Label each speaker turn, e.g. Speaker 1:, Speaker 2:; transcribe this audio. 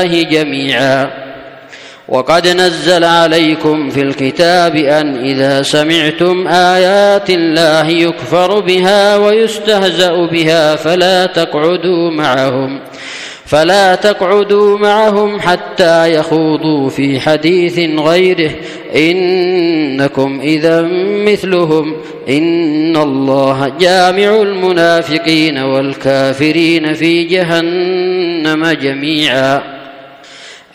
Speaker 1: جميعا. وقد نزل عليكم في الكتاب أن إذا سمعتم آيات الله يكفر بها ويستهزأ بها فلا تقعدوا معهم حتى يخوضوا في حديث غيره إنكم إذا مثلهم إن الله جامع المنافقين والكافرين في جهنم جميعا.